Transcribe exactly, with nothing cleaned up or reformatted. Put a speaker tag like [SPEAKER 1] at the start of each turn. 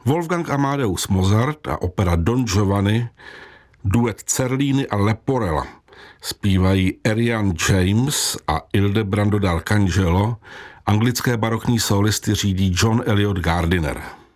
[SPEAKER 1] Wolfgang Amadeus Mozart a opera Don Giovanni, duet Cerlini a Leporella. Zpívají Arian James a Ildebrando D'Arcangelo, anglické barokní sólisty řídí John Eliot Gardiner.